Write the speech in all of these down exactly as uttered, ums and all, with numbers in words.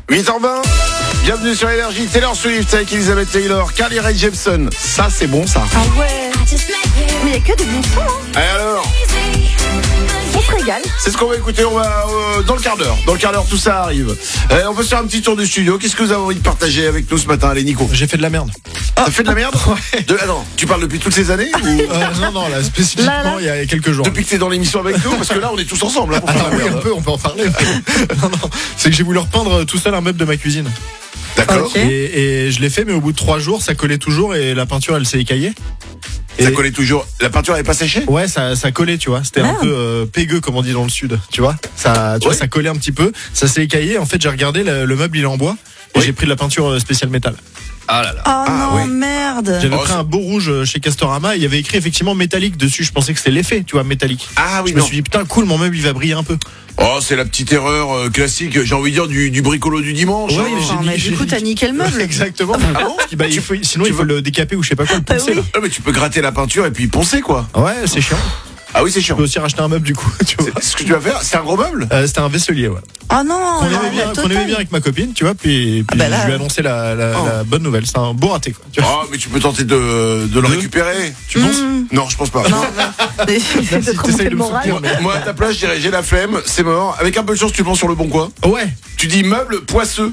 huit heures vingt, bienvenue sur Énergie. Taylor Swift avec Elizabeth Taylor, Carly Rae Jepsen. Ça, c'est bon, ça. Ah ouais. Mais il n'y a que des bons sons, hein. Et alors, On se régale. c'est ce qu'on va écouter. On va euh, dans le quart d'heure. Dans le quart d'heure, tout ça arrive. Euh, on peut se faire un petit tour du studio. Qu'est-ce que vous avez envie de partager avec nous ce matin, allez, Nico? J'ai fait de la merde. T'as fait de la merde? Ouais. De, attends, tu parles depuis toutes ces années ou Euh, non, non, là, spécifiquement, Là, là. il y a quelques jours. depuis que t'es dans l'émission avec nous? Parce que là, on est tous ensemble hein, pour faire Alors la oui, merde. on peut, on peut en parler. non, non, c'est que j'ai voulu repeindre tout seul un meuble de ma cuisine. D'accord. Ok. Et, et je l'ai fait, mais au bout de trois jours, ça collait toujours et la peinture, elle s'est écaillée. Ça Et- collait toujours. La peinture n'est pas séchée? Ouais, ça, ça collait, tu vois. C'était un Merde. peu euh, pégueux, comme on dit dans le sud, tu vois. Ça, tu Ouais. vois, ça collait un petit peu. Ça s'est écaillé. En fait, j'ai regardé, le, le meuble, il est en bois. Et Oui. j'ai pris de la peinture euh, spéciale métal. Ah là là. Oh Ah, non, oui. merde. J'avais Oh, pris c'est- un beau rouge chez Castorama. Il y avait écrit effectivement métallique dessus. Je pensais que c'était l'effet, tu vois, métallique. Ah oui, Je me non. suis dit, putain, cool, mon meuble, il va briller un peu. Oh, c'est la petite erreur euh, classique, j'ai envie de dire, du, du bricolo du dimanche. Ouais, hein. j'ai Oh, dit- mais j'ai du coup, dit- t'as niqué le meuble. Exactement. Ah bon? Bah, il faut, sinon, tu il faut veux- le décaper ou je sais pas quoi, le Bah poncer, oui. là. Ah, mais tu peux gratter la peinture et puis poncer, quoi. Ouais, c'est chiant. Ah oui, c'est Je chiant. peux aussi racheter un meuble, du coup. Tu vois. C'est- Ce que tu vas faire, c'est un gros meuble? Euh, c'était un vaisselier, ouais. Oh non. Qu'on non, aimait bien, mais qu'on aimait total. bien avec ma copine, tu vois. Puis, puis Ah bah là. je lui ai annoncé la, la, Oh. la bonne nouvelle. C'est un beau raté, quoi. Tu vois. Oh, mais tu peux tenter de, de le De- récupérer. Tu penses? Mmh. Non, je pense pas. Non, mais j'essaie de Merci, te remonter t'essayes de le me moral. soutenir, mais- Moi, à ta place, je dirais, j'ai la flemme, c'est mort. Avec un peu de chance, tu le vends sur le bon coin. Ouais. Tu dis meuble poisseux.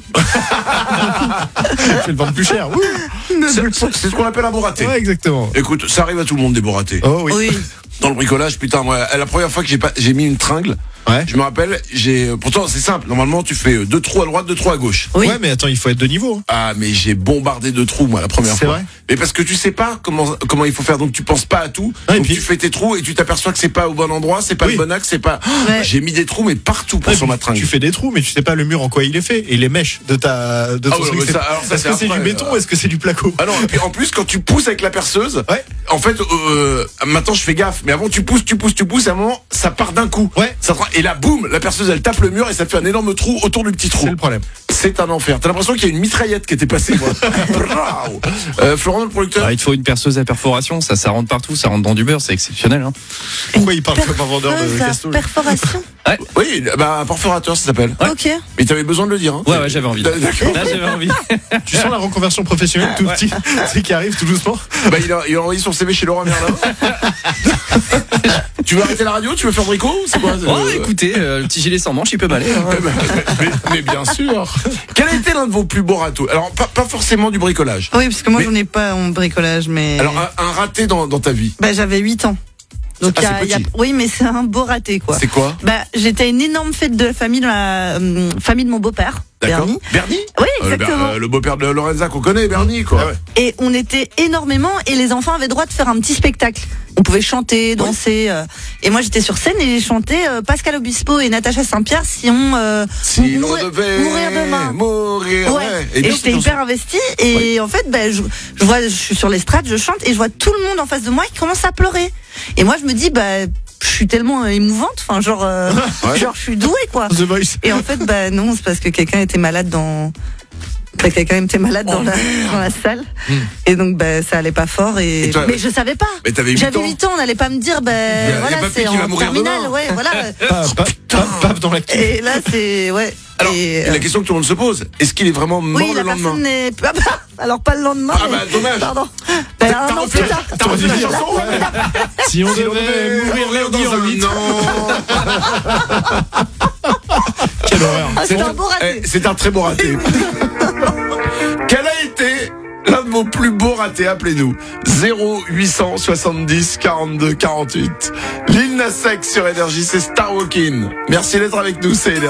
Je vais le vendre plus cher. Ouh. C'est c'est ce qu'on appelle un beau raté. Ouais, exactement. Écoute, ça arrive à tout le monde des beaux ratés. Oh oui. Oui. Dans le bricolage, putain, moi, la première fois que j'ai pas, j'ai mis une tringle, Ouais. je me rappelle, j'ai, pourtant c'est simple, normalement tu fais deux trous à droite, deux trous à gauche. Oui. Ouais, mais attends, il faut être de niveau. hein. Ah, mais j'ai bombardé de trous, moi, la première C'est fois. vrai. Mais parce que tu sais pas comment, comment il faut faire, donc tu penses pas à tout. Ah, et donc puis- tu fais tes trous et tu t'aperçois que c'est pas au bon endroit, c'est pas Oui. le bon axe, c'est pas. Ouais. J'ai mis des trous, mais partout pour Ouais, sur puis ma tringle. tu fais des trous, mais tu sais pas le mur en quoi il est fait et les mèches de ta de ton Ah ouais, truc. mais c'est- ça- alors ça, Est-ce c'est que c'est après, du béton euh. ou est-ce que c'est du placo? Ah non, et puis en plus, quand tu pousses avec la perceuse, Ouais. en fait, euh, maintenant je fais gaffe, mais avant tu pousses, tu pousses, tu pousses, et à un moment, ça part d'un coup. Ouais. Ça te- et là, boum, la perceuse elle tape le mur et ça te fait un énorme trou autour du petit trou. C'est le problème. C'est un enfer. T'as l'impression qu'il y a une mitraillette qui était passée, moi. Bravo. euh, Florent, le producteur. Ah, il te faut une perceuse à perforation, ça, ça rentre partout, ça rentre dans du beurre, c'est exceptionnel. Hein. Pourquoi il parle comme un vendeur de Perforateur, casto? perforation. Oui, bah un perforateur, ça s'appelle. Ok. Mais t'avais besoin de le dire. Hein. Ouais, ouais, j'avais envie. D'accord. Là, j'avais envie. Tu sens la reconversion professionnelle tout petit, c'est qui arrive tout doucement. Bah il a, il a envoyé son C V chez Laurent Merlin. Tu veux arrêter la radio? Tu veux faire brico? C'est quoi? Oh, euh, écoutez, euh, le petit gilet sans manche, il peut m'aller. hein. Eh ben, mais, mais bien sûr. Quel a été l'un de vos plus beaux râteaux? Alors pas, pas forcément du bricolage. Oui, parce que moi, Mais- j'en ai pas en bricolage, mais. Alors un, un raté dans, dans ta vie. Bah, j'avais huit ans. Donc, Ah, il y a- c'est il y a- petit. oui, mais c'est un beau raté, quoi. C'est quoi? Bah, j'étais à une énorme fête de la famille dans la euh, famille de mon beau-père, D'accord. Bernie. Bernie? Oui, Euh, le, exactement. Ber- euh, le beau-père de Lorenza qu'on connaît, Bernie, quoi. Ah ouais. Et on était énormément et les enfants avaient droit de faire un petit spectacle. On pouvait chanter, danser. euh, et moi, j'étais sur scène et j'ai chanté euh, Pascal Obispo et Natacha Saint-Pierre si on euh, Si l'on mourait- devait mourir demain. mourir, Ouais. ouais. Et, bien, j'étais cette hyper chanson. investie et en fait, ben, je, je vois, je suis sur l'estrade, je chante et je vois tout le monde en face de moi qui commence à pleurer. Et moi, je me dis, bah, je suis tellement euh, émouvante, enfin, genre, euh, Ouais. genre, je suis douée, quoi. The Voice. Et en fait, bah non, c'est parce que quelqu'un était malade dans. Enfin, quelqu'un était malade dans, Oh, la, dans la salle. Et donc, bah, ça allait pas fort. Et... Et toi- mais je savais pas. Mais t'avais huit J'avais ans. huit ans, on n'allait pas me dire, bah, y a voilà, papy c'est qui va en mourir terminale, demain. ouais, voilà. Paf, paf, paf, paf dans la queue. Et là, c'est, ouais. Alors, et, la question que tout le monde se pose, est-ce qu'il est vraiment mort oui, le la lendemain? personne n'est. Ah bah, alors, pas le lendemain. Ah bah, mais- dommage. Pardon. Bah, T'as un an refait- plus tard. t'as refait la Là, chanson? Si on Si l'on devait devait mourir dans lundi en un huit. an. Quelle horreur. Ah, c'est un beau raté. Eh, c'est un très beau raté. Quel a été l'un de vos plus beaux ratés? Appelez-nous. zéro huit cent soixante-dix quarante-deux quarante-huit. Lil Nas X sur Énergie, c'est Star Walking. Merci d'être avec nous, c'est Énergie.